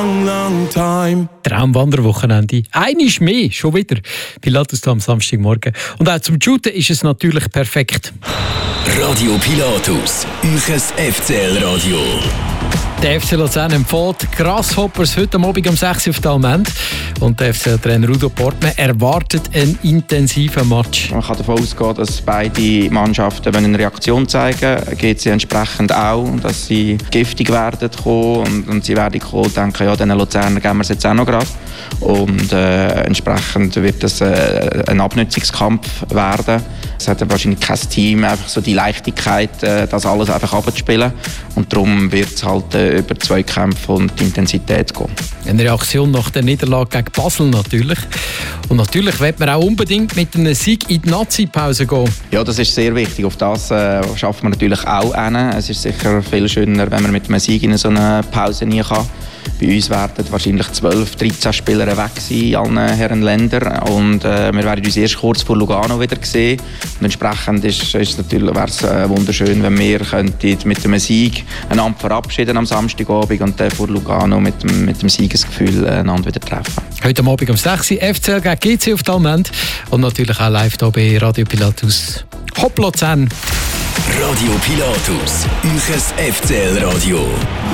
Traumwanderwochenende. Einiges mehr, schon wieder. Pilatus am Samstagmorgen. Und auch zum Shooten ist es natürlich perfekt. Radio Pilatus, euches FCL-Radio. Der FC Luzern empfiehlt Grasshoppers heute Abend um 6 Uhr auf der Almend. Und der FCL-Trainer Udo Portmann erwartet einen intensiven Match. Man kann davon ausgehen, dass beide Mannschaften, wenn eine Reaktion zeigen, geht sie entsprechend auch, dass sie giftig werden kommen und sie werden kommen und denken, ja, diesen Luzerner geben wir es jetzt auch noch gerade. Und entsprechend wird es ein Abnutzungskampf werden. Es hat wahrscheinlich kein Team einfach so die Leichtigkeit, das alles einfach abzuspielen. Und darum wird es halt über Zweikämpfe und die Intensität gehen. Eine Reaktion nach der Niederlage gegen Basel natürlich. Und natürlich wird man auch unbedingt mit einem Sieg in die Nazi-Pause gehen. Ja, das ist sehr wichtig. Auf das schafft man natürlich auch hin. Es ist sicher viel schöner, wenn man mit einem Sieg in so eine Pause nie kann. Bei uns werden wahrscheinlich 12, 13 Spieler weg sein in allen Herrenländern. Und wir werden uns erst kurz vor Lugano wieder sehen. Und entsprechend wäre es wunderschön, wenn wir mit einem Sieg einander verabschieden am Samstagabend und dann vor Lugano mit dem Siegesgefühl einander wieder treffen. Heute Abend um 6 Uhr FCL gegen GC auf der Almend. Und natürlich auch live hier bei Radio Pilatus. Hopp Luzern! Radio Pilatus, euches FCL-Radio.